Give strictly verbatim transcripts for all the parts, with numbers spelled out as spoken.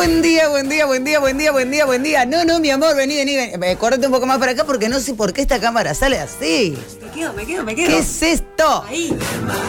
Buen día, buen día, buen día, buen día, buen día, buen día. No, no, mi amor, vení, vení, vení. Eh, correte un poco más para acá porque no sé por qué esta cámara sale así. Me quedo, me quedo, me quedo. ¿Qué es esto? Ahí.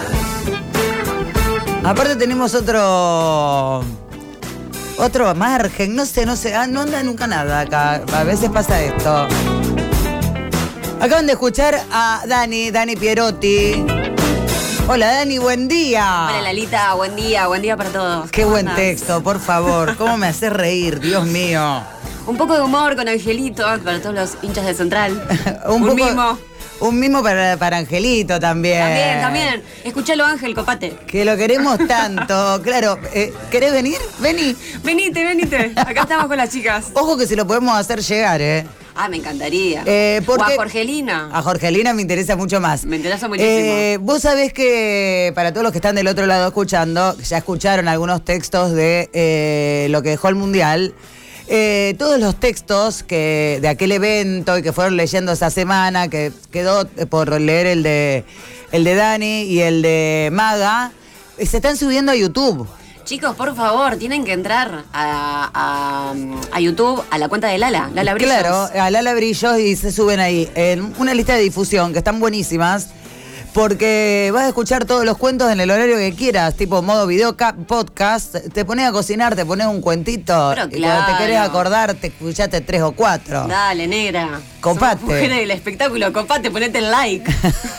Aparte tenemos otro... Otro margen, no sé, no sé. Ah, no anda nunca nada acá. A veces pasa esto. Acaban de escuchar a Dani, Dani Pierotti. Hola Dani, buen día. Hola Lalita, buen día, buen día para todos. Qué ¿Cómo buen andás? texto, por favor. ¿Cómo me haces reír, Dios mío? Un poco de humor con Angelito para todos los hinchas de Central. un, Un poco, mimo. Un mimo para, para Angelito también. También, también. Escuchalo, Ángel, copate. Que lo queremos tanto. Claro, eh, ¿querés venir? Vení. Venite, venite. Acá estamos con las chicas. Ojo que se lo podemos hacer llegar, ¿eh? Ah, me encantaría. Eh, o a porque- Jorgelina. A Jorgelina me interesa mucho más. Me interesa muchísimo. Eh, vos sabés que para todos los que están del otro lado escuchando, ya escucharon algunos textos de eh, lo que dejó el Mundial. Eh, todos los textos que de aquel evento y que fueron leyendo esa semana, que quedó por leer el de, el de Dani y el de Maga, eh, se están subiendo a YouTube. Chicos, por favor, tienen que entrar a, a, a YouTube, a la cuenta de Lala, Lala Brillos. Claro, a Lala Brillos y se suben ahí en una lista de difusión que están buenísimas. Porque vas a escuchar todos los cuentos en el horario que quieras, tipo modo video ca- podcast, te pones a cocinar, te pones un cuentito, Pero y cuando te claro. querés acordar, te escuchaste tres o cuatro. Dale, negra. Copate. Somos mujeres del espectáculo, copate, ponete el like.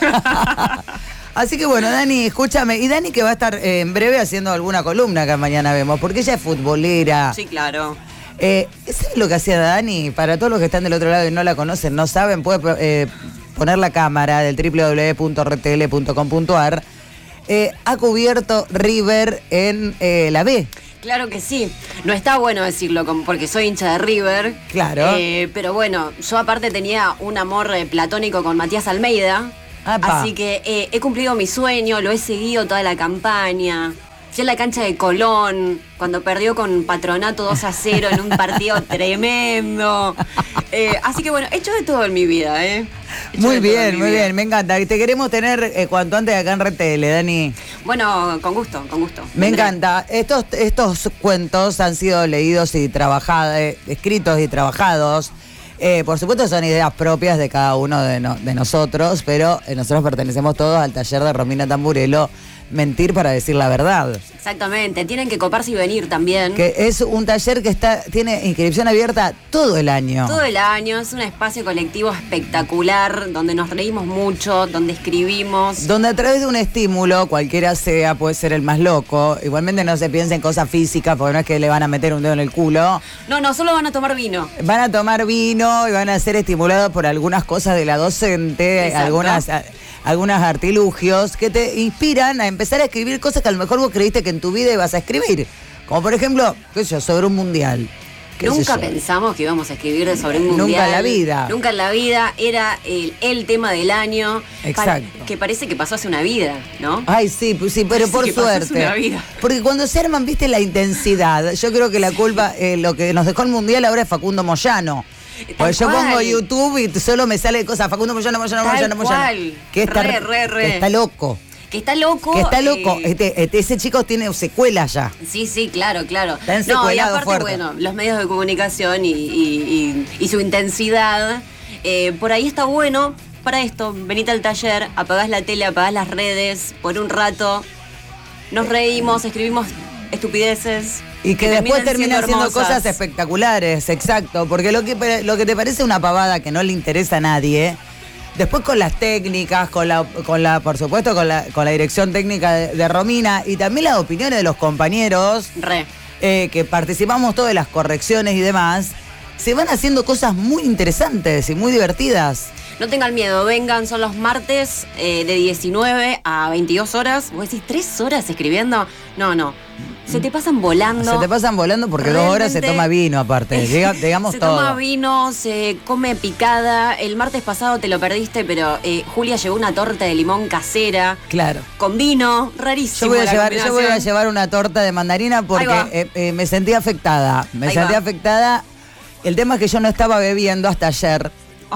Así que bueno, Dani, escúchame, y Dani que va a estar eh, en breve haciendo alguna columna que mañana vemos, porque ella es futbolera. Sí, claro. Eh, ¿Sabes lo que hacía Dani? Para todos los que están del otro lado y no la conocen, no saben, puede eh, poner la cámara del doble u doble u doble u punto r t l punto com punto a r. Eh, ha cubierto River en eh, la B. Claro que sí. No está bueno decirlo como- porque soy hincha de River. Claro. Eh, pero bueno, yo aparte tenía un amor eh, platónico con Matías Almeida. Apa. Así que eh, he cumplido mi sueño, lo he seguido toda la campaña. Fui a la cancha de Colón, cuando perdió con Patronato dos a cero en un partido tremendo. Eh, así que bueno, he hecho de todo en mi vida, ¿eh? He hecho Muy de todo en bien, mi muy vida. bien, me encanta. Y te queremos tener eh, cuanto antes acá en R T L, Dani. Bueno, con gusto, con gusto. Me Vendré. encanta. Estos, estos cuentos han sido leídos y trabajados, eh, escritos y trabajados. Eh, por supuesto son ideas propias de cada uno de, no- de nosotros, pero eh, nosotros pertenecemos todos al taller de Romina Tamburello, Mentir para decir la verdad. Exactamente, tienen que coparse y venir también. Que es un taller que está tiene inscripción abierta todo el año. Todo el año, es un espacio colectivo espectacular, donde nos reímos mucho, donde escribimos. Donde a través de un estímulo, cualquiera sea, puede ser el más loco. Igualmente no se piensa en cosas físicas, porque no es que le van a meter un dedo en el culo. No, no, solo van a tomar vino. Van a tomar vino y van a ser estimulados por algunas cosas de la docente, Exacto. algunas, a- algunos artilugios que te inspiran a empezar a escribir cosas que a lo mejor vos creíste que en tu vida ibas a escribir. Como por ejemplo, qué sé yo, sobre un mundial. Qué sé Nunca yo. pensamos que íbamos a escribir sobre un Nunca mundial. en la vida. Nunca en la vida. Era el, el tema del año. Exacto. Pa- que parece que pasó hace una vida, ¿no? Ay, sí, pues sí, pero Sí, por que pasó hace suerte. una vida. Porque cuando se arman, viste, la intensidad. Yo creo que la culpa, eh, lo que nos dejó el mundial ahora es Facundo Moyano. Porque yo cual. pongo YouTube y solo me sale cosas Facundo Moyano, Moyano, Tal Moyano, Moyano. cual. Que está, Re, re, re. que está loco. Que está loco. Que está loco. eh, Este, este- ese chico tiene secuelas ya. Sí, sí, claro, claro. Está No, y ensecuelado aparte, fuerte. bueno, los medios de comunicación y, y- y- y su intensidad, eh, por ahí está bueno para esto. Venite al taller, apagás la tele, apagás las redes por un rato, nos reímos, escribimos estupideces. Y que, después termina haciendo hermosas. cosas espectaculares, exacto. Porque lo que, lo que te parece una pavada que no le interesa a nadie, después con las técnicas, con la, con la, por supuesto, con la, con la dirección técnica de, de Romina y también las opiniones de los compañeros, Re. eh, que participamos todas de las correcciones y demás, se van haciendo cosas muy interesantes y muy divertidas. No tengan miedo, vengan, son los martes eh, de diecinueve a veintidós horas. ¿Vos decís tres horas escribiendo? No, no. Se te pasan volando. Se te pasan volando porque dos horas se Realmente- toma vino aparte, Diga- digamos se todo. toma vino, se come picada. El martes pasado te lo perdiste, pero eh, Julia llevó una torta de limón casera. Claro. Con vino, Yo rarísimo. voy, a la llevar, yo voy a combinación. llevar una torta de mandarina porque Ahí va. eh, eh, me sentí afectada. Me Ahí sentí va. afectada. El tema es que yo no estaba bebiendo hasta ayer. Oh,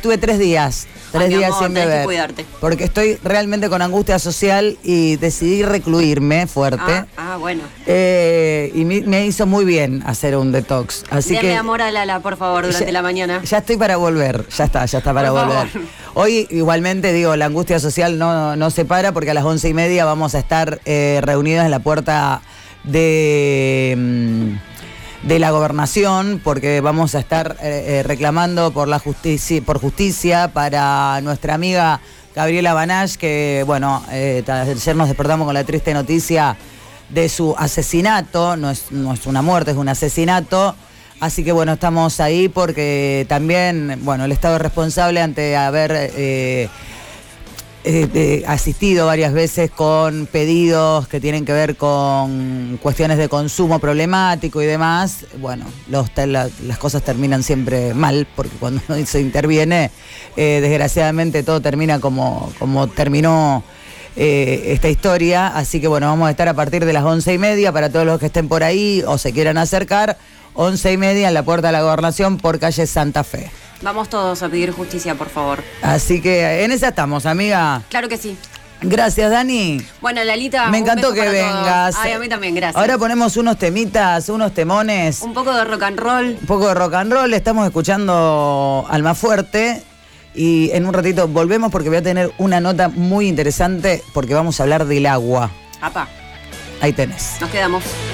estuve tres días. Tres Ay, mi días amor, sin tenés que beber. cuidarte. Porque estoy realmente con angustia social y decidí recluirme fuerte. Ah, ah, bueno. Eh, y me, me hizo muy bien hacer un detox. Así Denle que amor a Lala, por favor, durante ya, la mañana. Ya estoy para volver. Ya está, ya está para Por volver. favor. Hoy, igualmente, digo, la angustia social no, no se para porque a las once y media vamos a estar eh, reunidos en la puerta de... Mm, de la gobernación, porque vamos a estar eh, eh, reclamando por la justicia, por justicia para nuestra amiga Gabriela Banach, que bueno, eh, ayer nos despertamos con la triste noticia de su asesinato. No es, no es una muerte, es un asesinato. Así que bueno, estamos ahí porque también, bueno, el Estado es responsable ante haber eh, Eh, eh, asistido varias veces con pedidos que tienen que ver con cuestiones de consumo problemático y demás. Bueno, los, la, las cosas terminan siempre mal, porque cuando se interviene, eh, desgraciadamente todo termina como, como terminó eh, esta historia. Así que bueno, vamos a estar a partir de las once y media para todos los que estén por ahí o se quieran acercar. Once y media en la puerta de la gobernación por calle Santa Fe. Vamos todos a pedir justicia, por favor. Así que en esa estamos, amiga. Claro que sí. Gracias, Dani. Bueno, Lalita, me encantó un beso que para vengas. todos. Ay, a mí también, gracias. Ahora ponemos unos temitas, unos temones. Un poco de rock and roll. Un poco de rock and roll. Estamos escuchando Almafuerte. Y en un ratito volvemos porque voy a tener una nota muy interesante porque vamos a hablar del agua. Apa. Ahí tenés. Nos quedamos.